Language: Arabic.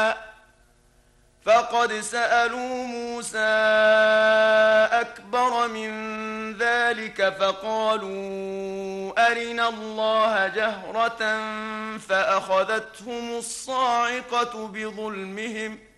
فقد سألوا موسى أكبر من ذلك فقالوا أرنا الله جهرة فأخذتهم الصاعقة بظلمهم